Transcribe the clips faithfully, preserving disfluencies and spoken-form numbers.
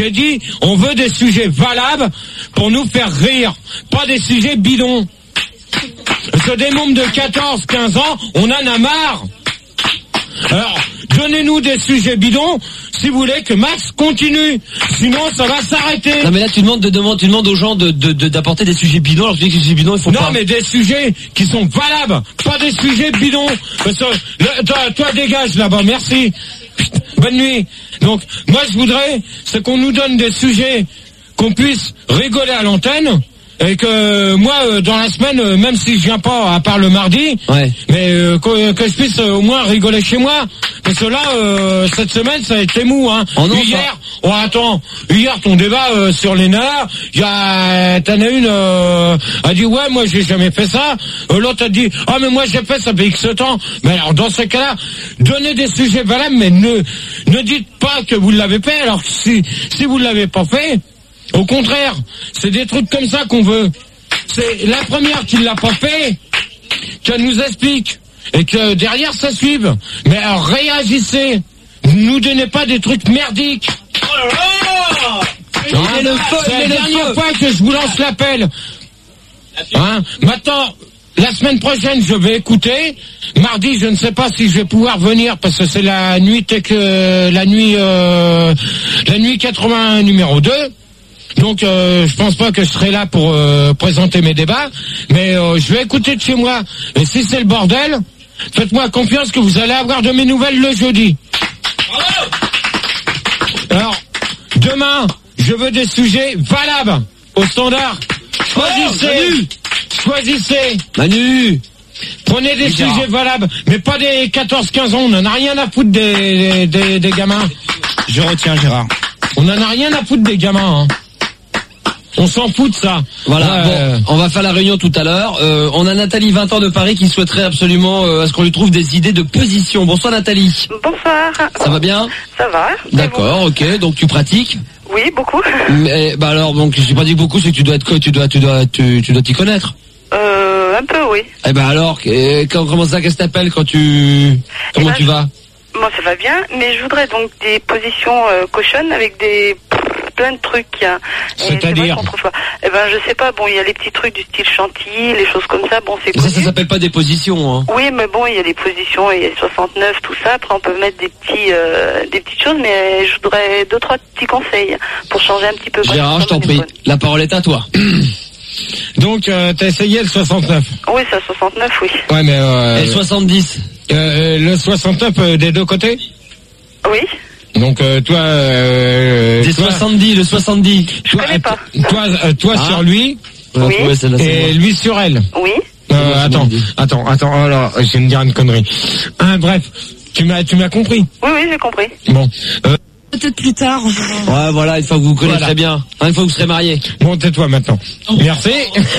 J'ai dit, on veut des sujets valables pour nous faire rire, pas des sujets bidons. Parce que des mômes de quatorze, quinze ans, on en a marre. Alors, donnez-nous des sujets bidons si vous voulez que Max continue. Sinon, ça va s'arrêter. Non mais là tu demandes de demander, tu demandes aux gens de, de, de d'apporter des sujets bidons. Alors je dis que les sujets bidons, il faut non, pas. Non mais des sujets qui sont valables, pas des sujets bidons. Parce que, le, toi, toi dégage là-bas, merci. Bonne nuit. Donc, moi je voudrais, c'est qu'on nous donne des sujets qu'on puisse rigoler à l'antenne. Et que moi, euh, dans la semaine, euh, même si je viens pas, à part le mardi, ouais. mais euh, que, que je puisse euh, au moins rigoler chez moi. Parce que là, euh, cette semaine, ça a été mou. Hein. Oh non, hier, oh attends, hier ton débat euh, sur les nerfs, il y a, t'en as une, euh, a dit ouais, moi j'ai jamais fait ça. Euh, L'autre a dit ah mais moi j'ai fait ça fait X temps. Mais alors dans ce cas-là, donnez des sujets valables, mais ne ne dites pas que vous l'avez fait. Alors que si si vous l'avez pas fait. Au contraire, c'est des trucs comme ça qu'on veut. C'est la première qui l'a pas fait, qu'elle nous explique, et que derrière ça suive. Mais alors réagissez, nous donnez pas des trucs merdiques. Hein, le feu, c'est la dernière fois que je vous lance l'appel. Hein, maintenant, la semaine prochaine, je vais écouter. Mardi, je ne sais pas si je vais pouvoir venir parce que c'est la nuit, euh, la nuit, euh, la nuit quatre-vingts numéro deux. Donc euh, je pense pas que je serai là pour euh, présenter mes débats, mais euh, je vais écouter de chez moi. Et si c'est le bordel, faites-moi confiance que vous allez avoir de mes nouvelles le jeudi. Alors, demain, je veux des sujets valables au standard. Choisissez, choisissez. Manu, prenez des Gérard. Sujets valables, mais pas des quatorze quinze ans. On en a rien à foutre des, des, des gamins. Je retiens Gérard. On en a rien à foutre des gamins. Hein. On s'en fout de ça. Voilà, euh... bon, on va faire la réunion tout à l'heure. Euh, on a Nathalie, vingt ans de Paris, qui souhaiterait absolument euh, à ce qu'on lui trouve des idées de position. Bonsoir Nathalie. Bonsoir. Ça va bien? Ça va. D'accord, ok. Donc tu pratiques? Oui, beaucoup. Mais bah alors, donc je pratique beaucoup, c'est que tu dois être quoi? Tu dois, tu dois, tu, tu dois t'y connaître. Euh, un peu, oui. Eh ben alors, comment ça, qu'est-ce que t'appelles quand tu, comment eh ben, tu vas? Moi, ça va bien, mais je voudrais donc des positions euh, cochonnes avec des plein de trucs. Hein. C'est-à-dire Eh ben, je sais pas. Bon, il y a les petits trucs du style chantilly, les choses comme ça. Bon, c'est. Ça, ça s'appelle pas des positions. Hein. Oui, mais bon, il y a les positions, il y a les soixante-neuf, tout ça. Après, on peut mettre des petits, euh, des petites choses, mais je voudrais deux, trois petits conseils pour changer un petit peu. Gérard, je t'en prie. La parole est à toi. Donc, euh, t'as essayé le soixante-neuf? Oui, c'est à soixante-neuf, oui. Ouais, mais euh, et le soixante-dix? Euh, le soixante-neuf euh, des deux côtés? Oui. Donc euh, toi, euh, des toi, soixante-dix, le soixante-dix. Je toi, connais pas. Toi, euh, toi ah. sur lui. Oui. Et lui sur elle. Oui. Euh, attends, attends, attends. Alors, je vais me dire une connerie. Hein, bref, tu m'as, tu m'as compris. Oui, oui, j'ai compris. Bon. Euh, Peut-être plus tard. Ouais, voilà, une fois que vous vous connaissez voilà. bien. Hein, une fois que vous serez mariés. Bon, tais-toi maintenant. Oh. Merci.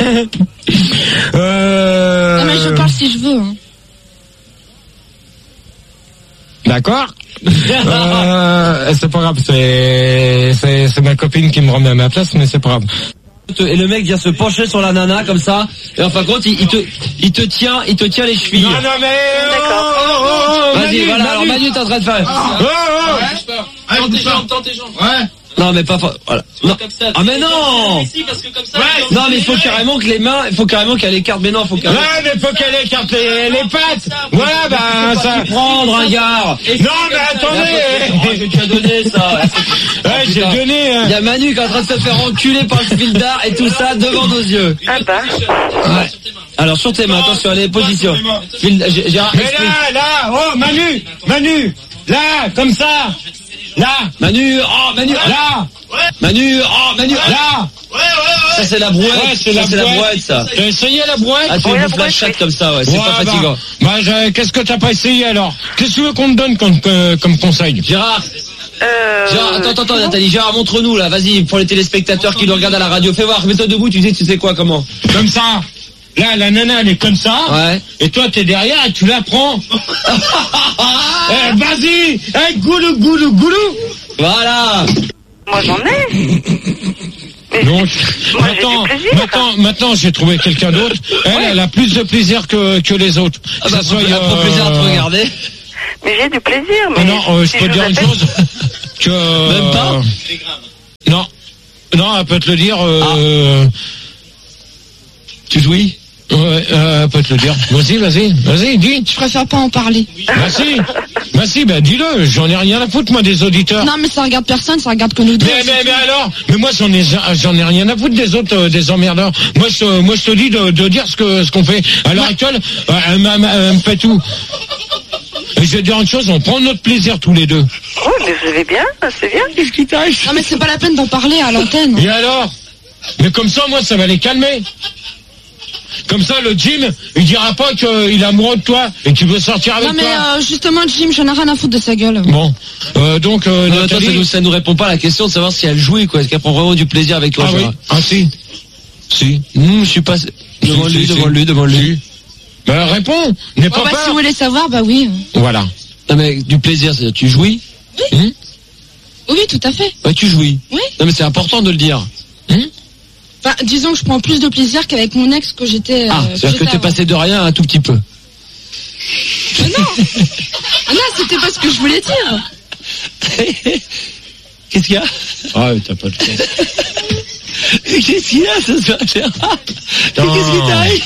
euh... Non, mais je parle si je veux. Hein. D'accord. euh, c'est pas grave, c'est, c'est, c'est ma copine qui me remet à ma place, mais c'est pas grave. Et le mec vient se pencher sur la nana comme ça, et en fin de compte, il, il te, il te tient, il te tient les chevilles. Non, non, mais d'accord. Oh, oh, oh, vas-y, Manu, voilà. Manu. Alors Manu, t'es en train de faire. Oh, oh, oh. Ouais, tente tes jambes, tente tes jambes. Ouais. Non, mais pas, voilà. Non. Comme ça, ah, mais non! Ici, parce que comme ça, ouais. Non, mais il faut carrément que les mains, il faut carrément qu'elle écarte, mais non, faut carrément. Ouais, mais faut qu'elle écarte les, les pattes. Voilà, bah, ça. Prendre un gars. Non, mais attendez. Je t'ai donné ça. Ouais, j'ai donné, hein. Il y a Manu qui est en train de se faire enculer par le fil d'art et tout ça devant nos yeux. Ah bah. Ouais. Alors, sur tes mains, attention, les positions. Gérard, mais là, là, oh, Manu, Manu, là, comme ça. Là, Manu, oh, Manu, là, ouais. Manu, oh, Manu, ouais. là. Ouais, ouais, ouais. Ça, c'est la brouette. Ouais, c'est la, la brouette, ça. T'as essayé la brouette? Ah, tu ouais, bouffes la chatte comme ça, ouais. C'est ouais, pas bah, fatigant. Bah, je, qu'est-ce que t'as pas essayé, alors? Qu'est-ce que tu veux qu'on te donne comme, euh, comme conseil? Gérard. Euh... Gérard, attends, attends, attends, Nathalie. Gérard, montre-nous, là. Vas-y, pour les téléspectateurs qui nous regardent à la radio. Fais voir. Mets-toi debout, tu sais, tu sais quoi, comment? Comme ça. Là, la nana, elle est comme ça. Ouais. Et toi, t'es derrière et tu la prends. eh, vas-y. Eh, goulou, goulou, goulou. Voilà. Moi, j'en ai. Mais donc, moi, maintenant, plaisir, maintenant, maintenant, j'ai trouvé quelqu'un d'autre. Elle, ouais. elle a plus de plaisir que, que les autres. Ah bah, ça soit, elle a euh... pas plaisir à te regarder. Mais j'ai du plaisir. Mais non, non, euh, si je peux je dire une appelle... chose. que, Même pas. Non. Non, elle peut te le dire. Euh... Ah. Tu jouis? Ouais, euh, elle peut te le dire. Vas-y, vas-y, vas-y, dis. Je préfère pas en parler. Bah si, bah si, bah dis-le. J'en ai rien à foutre, moi, des auditeurs. Non, mais ça regarde personne, ça regarde que nous deux. Mais, mais, mais alors, mais moi, j'en ai, j'en ai rien à foutre des autres, euh, des emmerdeurs. Moi, je, moi, je te dis de, de dire ce que, ce qu'on fait. À l'heure actuelle, euh, elle, elle, elle me fait tout. Et je vais te dire une chose, on prend notre plaisir tous les deux. Oh, mais vous allez bien, c'est bien. Qu'est-ce qui t'arrive? Non, mais c'est pas la peine d'en parler à l'antenne. Et alors? Mais comme ça, moi, ça va les calmer. Comme ça, le Jim, il dira pas qu'il est amoureux de toi et qu'il veut sortir avec toi. Non, mais toi. euh, justement, Jim, j'en ai rien à foutre de sa gueule. Bon, euh, donc, euh, non, Nathalie... attends, ça, nous, ça nous répond pas à la question de savoir si elle jouit, quoi. Est-ce qu'elle prend vraiment du plaisir avec toi? Ah oui. Ah si. Si. Mmh, je suis pas... Devant si, lui, si, devant si. lui, devant lui. Si. Bah, réponds. N'aie Oh, pas bah, peur. si vous voulez savoir, bah oui. Voilà. Non, mais du plaisir, c'est-à-dire, tu jouis? Oui. Mmh Oui, tout à fait. Ouais, tu jouis. Oui. Non, mais c'est important de le dire. Mmh Enfin, disons que je prends plus de plaisir qu'avec mon ex que j'étais... Ah, euh, c'est-à-dire que t'es avant. passé de rien à un tout petit peu. Mais non. Ah non, c'était pas ce que je voulais dire. Qu'est-ce qu'il y a? Ah, t'as pas de chance. Qu'est-ce qu'il y a ce soir, Gérard? Qu'est-ce qui t'arrive?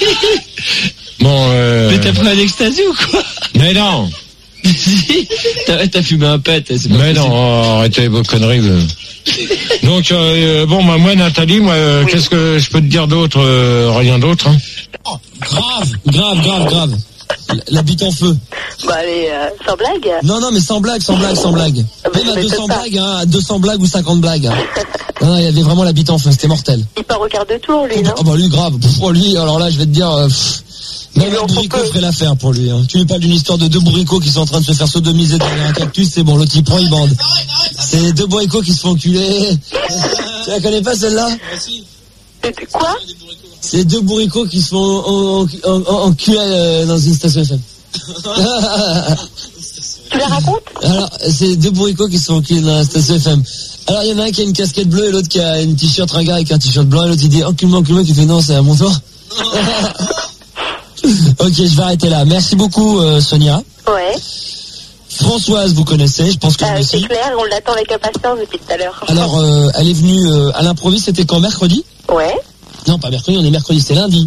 Bon, euh... Mais t'as pris un ecstasy ou quoi? Mais non. Si, t'as, t'as fumé un pet, c'est pas Mais possible. non, oh, arrêtez vos conneries. euh. Donc, euh, bon, bah, moi, Nathalie, moi, euh, Oui. qu'est-ce que je peux te dire d'autre? euh, Rien d'autre. Hein. Oh, grave, grave, grave, grave. La bite en feu. Bah, allez, euh, sans blague. Non, non, mais sans blague, sans blague, sans blague. Ah bah, Même à je deux m'étonne cents pas. blagues, hein, à deux cents blagues ou cinquante blagues. Hein. Non, non, il y avait vraiment la bite en feu, c'était mortel. Il part au quart de tour, lui, non? Oh bah lui, grave. Pff, oh, lui, alors là, je vais te dire... Euh, pff, même Mais un on bourricot peut- ferait l'affaire pour lui. Hein. Tu lui parles d'une histoire de deux bourricots qui sont en train de se faire sodomiser derrière un cactus, c'est bon, l'autre il prend, il bande. C'est deux bourricots qui se font enculer. Tu la connais pas celle-là? C'était quoi? C'est deux bourricots qui se font en, en, en, en, enculer euh, dans une station F M. Tu la racontes? Alors, c'est deux bourricots qui se font enculer dans la station F M. Alors, il y en a un qui a une casquette bleue et l'autre qui a une t-shirt, un gars avec un t-shirt blanc et l'autre il dit encule-moi, encule-moi, qui fait non, c'est à mon tour. Ok, je vais arrêter là. Merci beaucoup, euh, Sonia. Ouais. Françoise, vous connaissez, je pense que Ah, vous c'est aussi. clair, on l'attend avec impatience depuis tout à l'heure. Alors, euh, elle est venue euh, à l'improviste, c'était quand, mercredi? Ouais. Non, pas mercredi, on est mercredi, c'était lundi.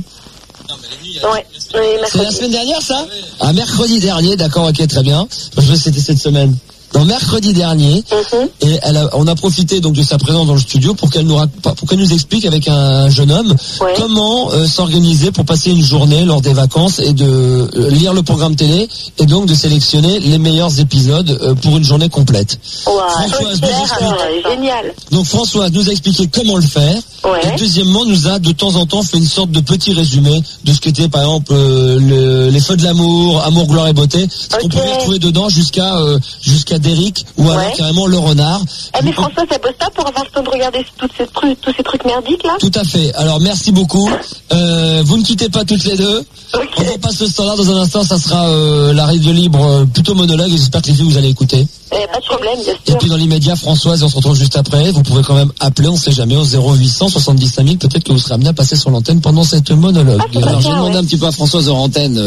Ouais. Oui, C'est la mercredi. semaine dernière, ça? Ah, mercredi dernier, d'accord, ok, très bien. Je pense que c'était cette semaine. Non, mercredi dernier, Mhm. et elle a, on a profité donc de sa présence dans le studio pour qu'elle nous rac- pour qu'elle nous explique avec un jeune homme Ouais. comment euh, s'organiser pour passer une journée lors des vacances et de euh, lire le programme télé et donc de sélectionner les meilleurs épisodes euh, pour une journée complète. Ouah, Françoise, super, nous explique. euh, génial. Donc Françoise nous a expliqué comment le faire. Ouais. Et deuxièmement, nous a de temps en temps fait une sorte de petit résumé de ce qu'était par exemple euh, le, les feux de l'amour, amour, gloire et beauté, ce qu'on Ok. pouvait retrouver dedans jusqu'à euh, jusqu'à Derrick ou alors Ouais. carrément le renard. Eh, mais François, ça bosse pas pour avoir le temps de regarder toutes ces trucs, tous ces trucs merdiques, là? Tout à fait. Alors merci beaucoup. Euh, vous ne quittez pas toutes les deux. Ok. On repasse le standard dans un instant. Ça sera euh, la radio libre, euh, plutôt monologue. Et j'espère que les filles vous allez écouter. Eh, pas de problème, bien Et sûr. puis dans l'immédiat, Françoise, et on se retrouve juste après. Vous pouvez quand même appeler, on sait jamais, au zéro huit cent soixante-dix cinq mille. Peut-être que vous serez amené à passer sur l'antenne pendant cette monologue. Ah, c'est Alors pas j'ai ça, demandé ouais. un petit peu à Françoise hors antenne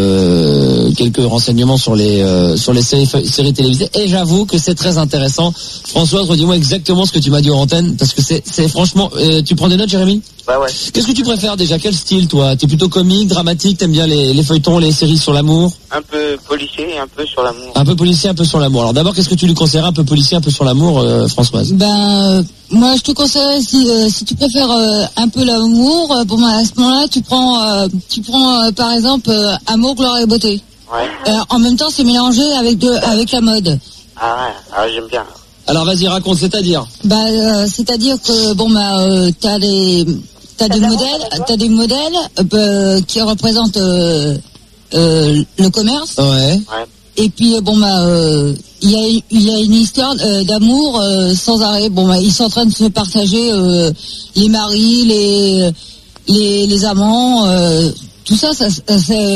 euh, quelques renseignements sur les euh, sur les séries, séries télévisées. Et j'avoue que c'est très intéressant. Françoise, redis-moi exactement ce que tu m'as dit hors antenne, parce que c'est c'est franchement. Euh, tu prends des notes, Jérémy? Bah ouais. Qu'est-ce que tu préfères déjà? Quel style, toi? T'es plutôt comique, dramatique? T'aimes bien les, les feuilletons, les séries sur l'amour? Un peu policier et un peu sur l'amour. Un peu policier, un peu sur l'amour. Alors d'abord, qu'est-ce que tu lui conseillerais? Un peu policier, un peu sur l'amour, euh, Françoise? Ben, euh, moi, je te conseille si, euh, si tu préfères euh, un peu l'amour, euh, bon, ben, à ce moment-là, tu prends, euh, tu prends euh, par exemple euh, amour, gloire et beauté. Ouais. Euh, en même temps, c'est mélangé avec de, avec la mode. Ah ouais, ah, j'aime bien. Alors vas-y, raconte, c'est-à-dire? Bah, euh, c'est-à-dire que bon, bah, euh, t'as des, t'as des d'abord, modèles, t'as d'abord. t'as des modèles euh, qui représentent euh, euh, le commerce. Ouais. Et puis bon bah euh, il y a il y a une histoire euh, d'amour euh, sans arrêt. Bon bah ils sont en train de se partager euh, les maris, les les les amants, euh, tout ça, ça c'est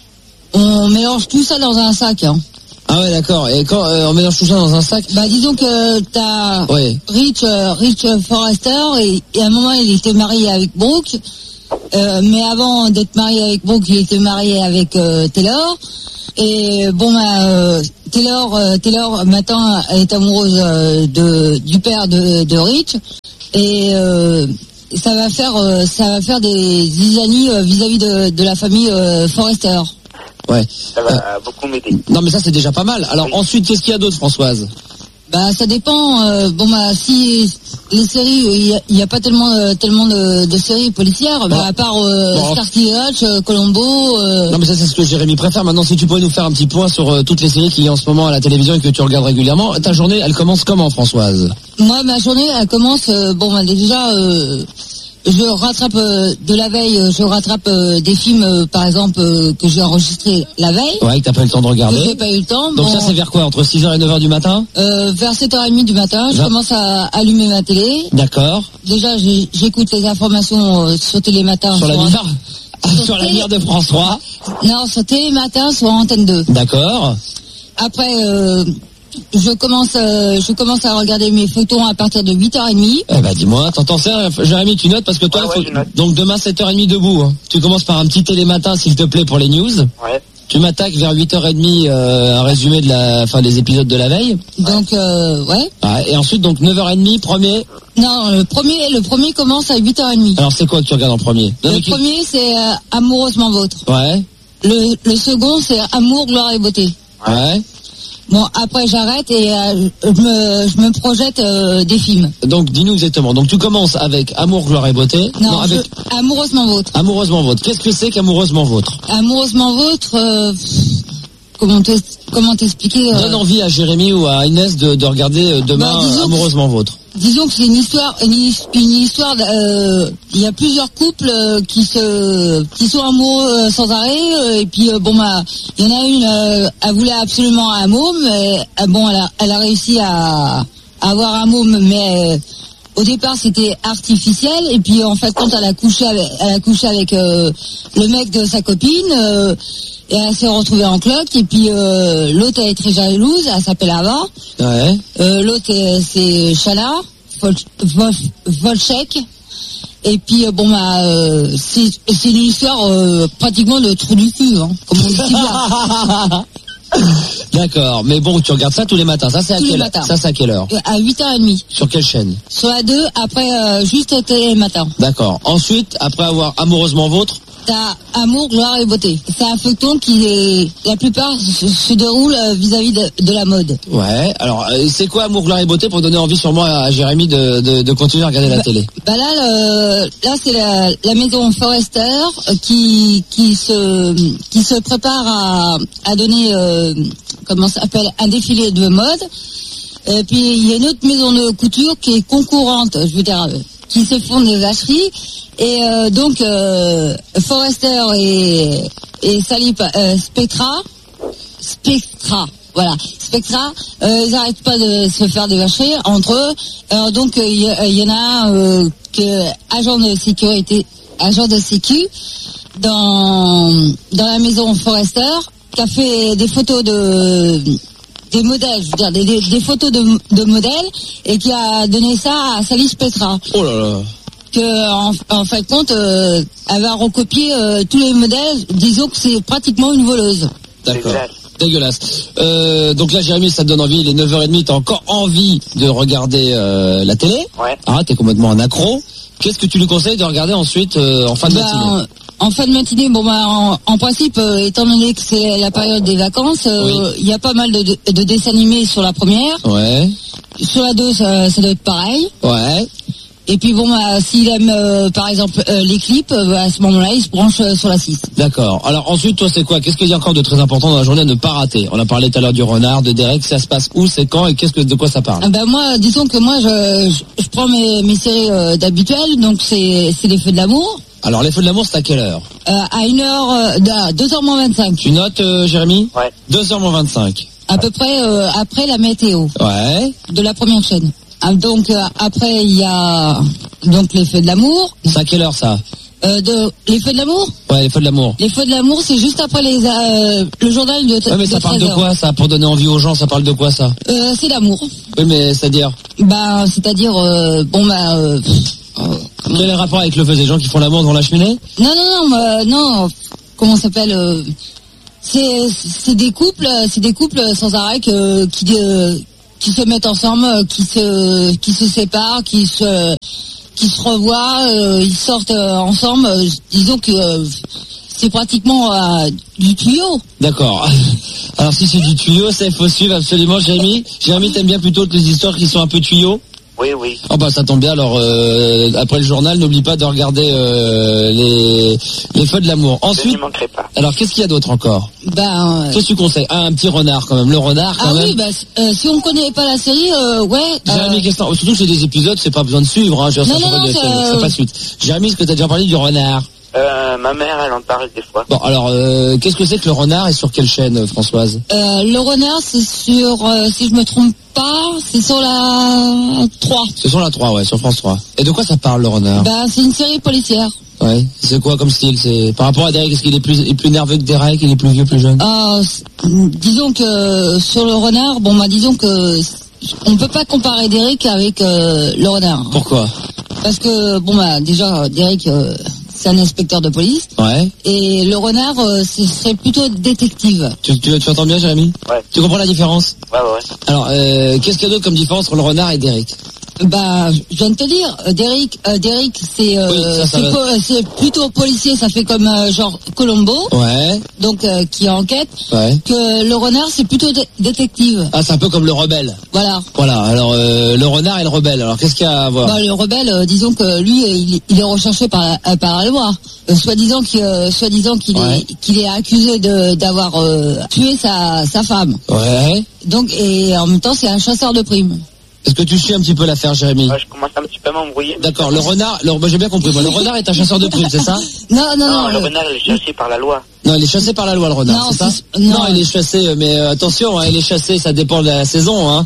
on mélange tout ça dans un sac. Hein. Ah ouais, d'accord. Et quand euh, on mélange tout ça dans un sac? Bah disons que t'as Ouais. Rich euh, Rich Forrester et, et à un moment il était marié avec Brooke, euh, mais avant d'être marié avec Brooke il était marié avec euh, Taylor. Et bon bah euh, Taylor, euh, Taylor maintenant est amoureuse euh, de du père de, de Rich et euh, ça va faire euh, ça va faire des zizanies euh, vis-à-vis de, de la famille euh, Forrester. Ouais. Ça va Euh, beaucoup m'aider. non mais ça c'est déjà pas mal. Alors Oui. ensuite, qu'est-ce qu'il y a d'autre, Françoise? Bah ça dépend. Euh, bon bah si les séries, il y a, il y a pas tellement euh, tellement de, de séries policières, bah, Bon. à part euh, Bon. Starsky et Hutch, euh, Columbo. Euh, Non mais ça c'est ce que Jérémy préfère. Maintenant, si tu pourrais nous faire un petit point sur euh, toutes les séries qu'il y a en ce moment à la télévision et que tu regardes régulièrement, ta journée elle commence comment, Françoise? Moi ma journée elle commence. Euh, bon bah déjà. Euh, Je rattrape euh, de la veille, euh, je rattrape euh, des films, euh, par exemple, euh, que j'ai enregistrés la veille, Ouais, que t'as pas eu le temps de que j'ai regarder. pas eu le temps. Donc Bon, ça c'est vers quoi? Entre six heures et neuf heures du matin? euh, vers sept heures trente du matin, je Va- commence à allumer ma télé. D'accord. Déjà, j'ai- j'écoute les informations euh, sur Télématin. Sur la sur- mire sur Sur la télé- mire de France trois. Non, sur Télématin, sur Antenne deux. D'accord. Après, euh, je commence, euh, je commence à regarder mes photos à partir de huit heures trente. Eh ben dis-moi, t'entends ça, Jérémy, tu notes parce que toi, Ouais, il ouais, faut... je note. donc demain sept heures trente debout. Hein. Tu commences par un petit télématin s'il te plaît pour les news. Ouais. Tu m'attaques vers huit heures trente euh, un résumé de la fin des épisodes de la veille. Donc, euh, ouais. Ouais, et ensuite donc neuf heures trente premier. Non, le premier, le premier commence à huit heures trente. Alors c'est quoi que tu regardes en premier? Non, Le mais qui- premier, c'est euh, Amoureusement Vôtre. Ouais. Le, le second, c'est Amour, Gloire et Beauté. Ouais. Bon, après, j'arrête et euh, je, me, je me projette euh, des films. Donc dis-nous exactement. Donc tu commences avec Amour, gloire et beauté. Non, avec je- Amoureusement Vôtre. Amoureusement vôtre. Qu'est-ce que c'est qu'Amoureusement vôtre? Amoureusement Vôtre, euh, pff, comment t'es- comment t'expliquer euh, Donne envie à Jérémy ou à Inès de, de regarder euh, demain Bah, disons que- Amoureusement vôtre. Disons que c'est une histoire, une, his- une histoire. euh, Il y a plusieurs couples euh, qui se, qui sont amoureux euh, sans arrêt. euh, et puis euh, bon bah, il y en a une, euh, elle voulait absolument un môme. Et, euh, bon, elle a, elle a réussi à, à avoir un môme, mais euh, au départ c'était artificiel. Et puis en fait, quand elle a couché avec, elle a couché avec euh, le mec de sa copine. Euh, et elle s'est retrouvée en cloque. Et puis euh, l'autre elle est très jalouse. Elle s'appelle Ava. Ouais. Euh, l'autre euh, c'est Chala, Vol- Vol- Volchek. Et puis euh, bon bah euh, c'est c'est une histoire euh, pratiquement de trou du cul, hein, comme on dit si bien. D'accord. Mais bon, tu regardes ça tous les matins. Ça c'est à Tous les quelle matins. Ça c'est à quelle heure? Euh, à huit heures trente. Sur quelle chaîne? Sur la deux, après euh, juste télé le matin. D'accord. Ensuite, après avoir Amoureusement vôtre. T'as Amour, Gloire et Beauté. C'est un feuilleton qui est, la plupart se, se déroule euh, vis-à-vis de, de la mode. Ouais. Alors, euh, c'est quoi Amour, gloire et beauté pour donner envie sûrement à Jérémy de, de, de continuer à regarder la Bah, télé? Bah là, le- là c'est la, la maison Forrester euh, qui qui se qui se prépare à, à donner euh, comment ça s'appelle un défilé de mode. Et puis il y a une autre maison de couture qui est concurrente, je veux dire, euh, qui se font des vacheries. Et euh, donc euh, Forrester et et Sally euh, Spectra Spectra. Voilà, Spectra, euh, ils n'arrêtent pas de se faire des vacheries entre eux. Alors donc il y, y en a un euh, que agent de sécurité, agent de sécu dans dans la maison Forrester, qui a fait des photos de des modèles, je veux dire des, des, des photos de, de modèles et qui a donné ça à Sally Spectra. Oh là là. Que en, en fin de compte, euh, elle va recopier euh, tous les modèles. Disons que c'est pratiquement une voleuse. D'accord. Dégueulasse. Dégueulasse. Euh, donc là, Jérémy, ça te donne envie. Il est neuf heures trente, t'as encore envie de regarder euh, la télé. Ouais. Ah, t'es complètement un accro. Qu'est-ce que tu lui conseilles de regarder ensuite euh, en fin de Bah, matinée? en, en fin de matinée, bon bah en, en principe, euh, étant donné que c'est la période des vacances, euh, il Oui. y a pas mal de, de, de dessins animés sur la première. Ouais. Sur la deux, ça, ça doit être pareil. Ouais. Et puis bon, bah, s'il aime euh, par exemple euh, les clips, euh, à ce moment-là, il se branche euh, sur la six. D'accord. Alors ensuite, toi, c'est quoi? Qu'est-ce qu'il y a encore de très important dans la journée à ne pas rater? On a parlé tout à l'heure du renard, de Derek. Ça se passe où? C'est quand? Et qu'est-ce que de quoi ça parle? Ah ben moi, disons que moi, je, je, je prends mes, mes séries euh, d'habituelles, donc c'est c'est les Feux de l'amour. Alors, les feux de l'amour, c'est à quelle heure? Euh, à une heure, euh, à deux heures moins vingt-cinq, Tu notes, euh, Jérémy? Ouais. deux heures moins vingt-cinq. à peu près euh, après la météo Ouais. de la première chaîne. Ah, donc euh, après il y a donc les Feux de l'amour. C'est à quelle heure, ça? Euh, de les Feux de l'amour. Ouais, les feux de l'amour. Les Feux de l'amour, c'est juste après les euh, le journal de. Ouais, mais ça de parle de treize heures. quoi, ça? Pour donner envie aux gens, ça parle de quoi, ça? euh, C'est l'amour. Oui, mais c'est-à-dire? Bah c'est-à-dire euh, bon bah euh, Quel est le rapport avec le feu des gens qui font l'amour devant la cheminée? non non non euh, non comment ça s'appelle euh, c'est c'est des couples, c'est des couples sans arrêt que, qui euh, qui se mettent ensemble, qui se qui se séparent, qui se qui se revoient, euh, ils sortent euh, ensemble. Euh, disons que euh, c'est pratiquement euh, du tuyau. D'accord. Alors si c'est du tuyau, ça il faut suivre absolument, Jérémy. Jérémy, t'aimes bien plutôt les histoires qui sont un peu tuyaux? Oui, oui. Oh bah ça tombe bien. Alors euh, après le journal, n'oublie pas de regarder euh, les les feux de l'amour. Je Ensuite, n'y manquerai pas. alors qu'est-ce qu'il y a d'autre encore? Ben, euh, Qu'est-ce que tu conseilles? Ah, un petit renard quand même. Le renard quand ah même. oui, bah, euh, si on connaît pas la série, euh, ouais. Jérémy, euh, qu'est-ce que t'en- surtout que c'est des épisodes, c'est pas besoin de suivre. Hein. Je veux dire, Non, ça, non, ça, non, ça, c'est, ça euh, passe vite. Jérémy, est-ce que t'as déjà parlé du renard? Euh, ma mère, elle en parle des fois. Bon, alors euh, qu'est-ce que c'est que le renard et sur quelle chaîne, euh, Françoise? euh, le renard, c'est sur, euh, si je me trompe pas, c'est sur la trois. C'est sur la trois, ouais, sur France trois. Et de quoi ça parle le renard? Ben, c'est une série policière. Ouais. C'est quoi comme style? C'est par rapport à Derek, est-ce qu'il est plus, il est plus nerveux que Derek, il est plus vieux, plus jeune? Euh, c- disons que sur le renard, bon, bah, disons que on peut pas comparer Derek avec euh, le renard. Pourquoi? Parce que, bon, bah, déjà, Derek, euh, c'est un inspecteur de police. Ouais. Et le renard, euh, ce serait plutôt détective. Tu, tu, tu entends bien, Jérémy? Ouais. Tu comprends la différence? Ouais, ouais. Alors, euh, qu'est-ce qu'il y a d'autre comme différence entre le renard et Derek? Bah, je viens de te dire, euh, Derek, euh, Derek, c'est euh, Oui, ça, ça c'est va. po- c'est plutôt policier, ça fait comme euh, genre Colombo, Ouais, donc euh, qui enquête. ouais. Que le renard, c'est plutôt dé- détective. Ah, c'est un peu comme le rebelle. Voilà. Voilà, alors euh, le renard et le rebelle. Alors, qu'est-ce qu'il y a à voir? Bah, le rebelle, euh, disons que lui, euh, il, il est recherché par la, euh, par la loi. Euh, soi-disant qu'il, euh, soi-disant qu'il Ouais. est, qu'il est accusé de d'avoir euh, tué sa, sa femme. Ouais. Donc, et en même temps, c'est un chasseur de primes. Est-ce que tu suis un petit peu l'affaire, Jérémy? Ouais, je commence un petit peu à m'embrouiller. D'accord, le renard, le, bah, j'ai bien compris. Moi, le renard est un chasseur de primes, c'est ça? Non, non, Non, non. le le- renard, il est chassé par la loi. Non, il est chassé par la loi, le renard, Non, c'est ça? c'est- non. il est chassé, euh, mais euh, attention, hein, il est chassé, ça dépend de la saison. Hein.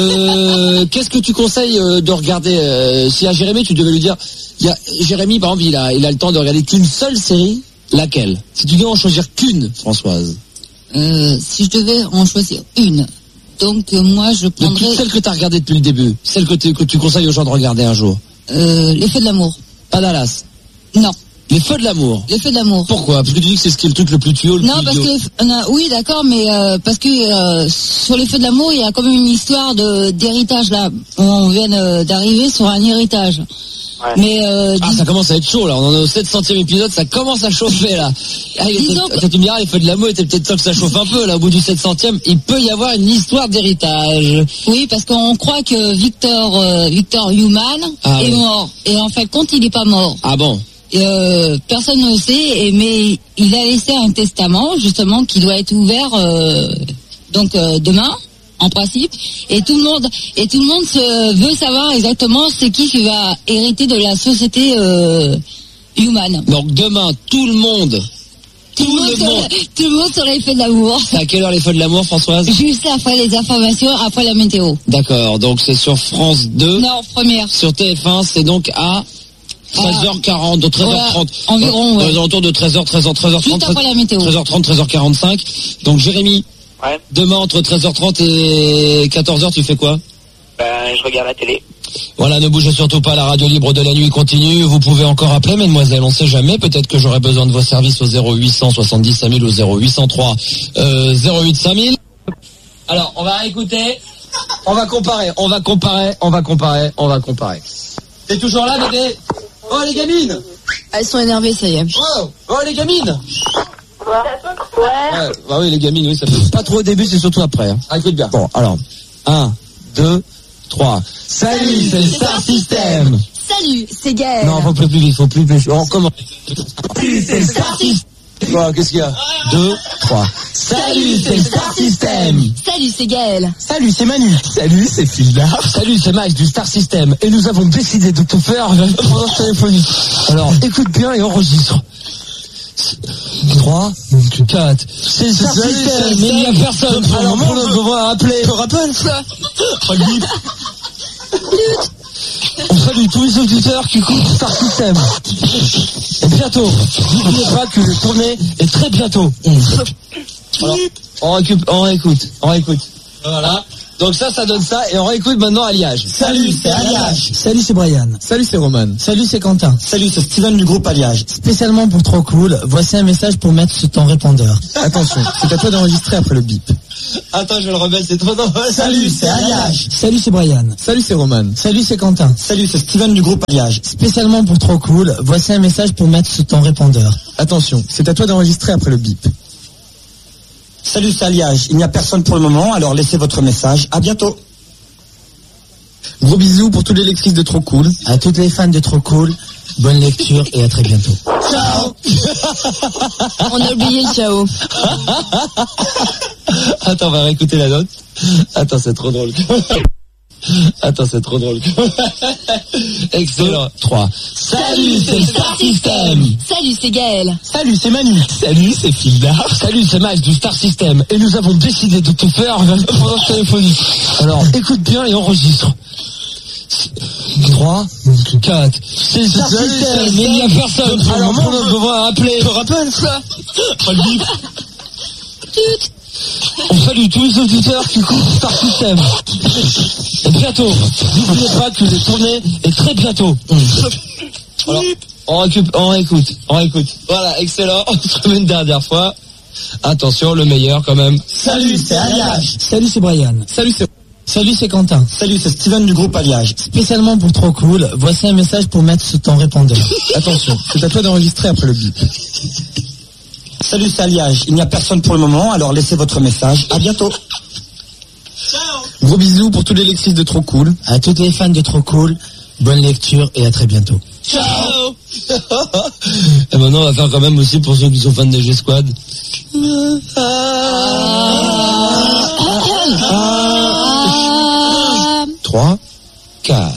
Euh, qu'est-ce que tu conseilles euh, de regarder euh, si à Jérémy, tu devais lui dire, il y a, Jérémy, par exemple, il a, il a le temps de regarder qu'une seule série, laquelle? Si tu devais en choisir qu'une, Françoise. Euh, si je devais en choisir une, donc euh, moi, je Depuis prendrais celle que tu as regardée depuis le début, celle que, tu- que tu conseilles aux gens de regarder un jour. euh, Les Feux de l'amour. Pas Dallas. Non, Les Feux de l'amour. Les Feux de l'amour. Pourquoi? Parce que tu dis que c'est ce qui est le truc le plus tuyau, le Non, plus parce idiot. que non, oui, d'accord, mais euh, parce que euh, sur les Feux de l'amour, il y a quand même une histoire de d'héritage là. On vient euh, d'arriver sur un héritage. Ouais. Mais euh, Ah, dis- ça commence à être chaud, là. On en est au sept centième épisode, ça commence à chauffer, là. Ah, il est Disons peut-être- que- tu me diras, les Feux de l'amour était peut-être temps que ça chauffe un peu, là. Au bout du sept centième, il peut y avoir une histoire d'héritage. oui, parce qu'on croit que Victor euh, Victor Human Ah, est oui. mort, et en fait, compte, il est pas mort. Ah bon? Et, euh, personne ne le sait, et, mais il a laissé un testament justement qui doit être ouvert euh, donc euh, demain, en principe, et tout le monde et tout le monde se, veut savoir exactement c'est qui qui va hériter de la société euh, Human. Donc demain, tout le monde, Tout, tout le monde, le sur, monde. tout le monde sur les faits d'amour. C'est à quelle heure les Feux de l'amour, Françoise? Juste après les informations, après la météo. D'accord, donc c'est sur France deux. Non, première. Sur T F un, c'est donc à treize heures quarante, donc treize heures trente. Ouais, environ, ouais. Aux alentours de treize heures, treize heures, treize heures trente. Juste après la météo. treize heures trente, treize heures quarante-cinq. Donc Jérémy, Ouais. demain entre treize heures trente et quatorze heures, tu fais quoi? Ben, je regarde la télé. Voilà, ne bougez surtout pas, la radio libre de la nuit continue. Vous pouvez encore appeler, mesdemoiselles, on sait jamais. Peut-être que j'aurai besoin de vos services au zéro huit cent soixante-dix cinq mille ou zéro huit cent trois euh, zéro huit cinq mille. Alors, on va réécouter. On va comparer, on va comparer, on va comparer, on va comparer. T'es toujours là, bébé? Oh, les gamines! Elles sont énervées, ça y est. Oh, oh les gamines! Ouais. Ouais, bah oui, les gamines, oui, ça fait pas trop au début, c'est surtout après. Hein. Ah, écoute bien. Bon, alors, un, deux, trois. Salut, c'est le Star System! Salut, c'est Gaël. Non, faut plus plus vite, faut plus plus. On recommence. Salut, c'est le Star System! Quoi, qu'est-ce qu'il y a? Deux, trois. Salut, c'est le Star System! Salut, c'est Gaël. Salut, c'est Manu. Salut, c'est Fildar. Salut, c'est Max du Star System. Et nous avons décidé de te faire un répondeur téléphonique. Alors, écoute bien et enregistre. trois, quatre. C'est le Star Salut, System, c'est mais il n'y a Star. personne. Alors, Alors, pour pour le- on va appeler. Te rappelle ça? Oh, le bip. On salue tous les auditeurs qui écoutent Star System. Et bientôt, n'oubliez pas que le tournée est très bientôt. Alors, on récup, on réécoute, on réécoute. Voilà. Donc ça, ça donne ça. Et on réécoute maintenant Alliage. Salut, c'est Alliage. Salut, c'est Brian. Salut, c'est Roman. Salut, c'est Quentin. Salut, c'est Steven du groupe Alliage. Spécialement pour Trop Cool, voici un message pour mettre sur ton répondeur. Attention, c'est à toi d'enregistrer après le bip. Attends, je vais le remettre, c'est trop drôle. Salut, c'est Alliage. Salut, c'est Brian. Salut, c'est Roman. Salut, c'est Quentin. Salut, c'est Steven du groupe Alliage. Spécialement pour Trop Cool, voici un message pour mettre sur ton répondeur. Attention, c'est à toi d'enregistrer après le bip. Salut, c'est Alliage. Il n'y a personne pour le moment, alors laissez votre message. À bientôt. Gros bisous pour tous les lectrices de Trop Cool. À toutes les fans de Trop Cool, bonne lecture et à très bientôt. Ciao. On a oublié le ciao. Attends, on va réécouter la note. Attends, c'est trop drôle. Attends, c'est trop drôle. Excellent. trois. Salut, c'est Star System. Salut, c'est Gaël. Salut, c'est Manu. Salut, c'est Fildar. Salut, c'est Max du Star System. Et nous avons décidé de te faire un pendant téléphonique. Alors, écoute bien et enregistre. trois, quatre, c'est Star System. Mais il n'y a personne. Alors, on va appeler. Je te rappelle ça. On salue tous les auditeurs qui courent Star System. Et bientôt, n'oubliez pas que les tournées est très bientôt. Alors, on récup, on réécoute, on réécoute. Voilà, excellent. On se remet une dernière fois. Attention, le meilleur quand même. Salut, c'est Alliage. Salut, c'est Brian. Salut, c'est... Salut, c'est Quentin. Salut, c'est Steven du groupe Alliage. Spécialement pour Trop Cool, voici un message pour mettre sur ton répondeur. Attention, c'est à toi d'enregistrer après le bip. Salut, c'est Alliage. Il n'y a personne pour le moment, alors laissez votre message. À bientôt. Gros bisous pour tous les lectrices de Trop Cool. À toutes les fans de Trop Cool, bonne lecture et à très bientôt. Ciao. Et maintenant, on va faire quand même aussi pour ceux qui sont fans de G-Squad. Ah.